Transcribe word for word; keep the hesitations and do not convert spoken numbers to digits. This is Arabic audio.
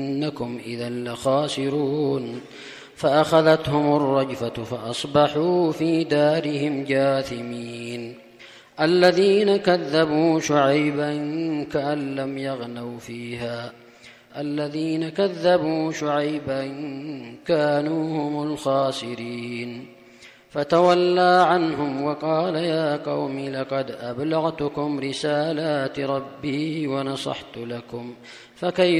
إنكم إذا لخاسرون فأخذتهم الرجفة فأصبحوا في دارهم جاثمين الذين كذبوا شعيبا كأن لم يغنوا فيها الذين كذبوا شعيبا كانوا هم الخاسرين فتولى عنهم وقال يا قوم لقد أبلغتكم رسالات ربي ونصحت لكم فكيف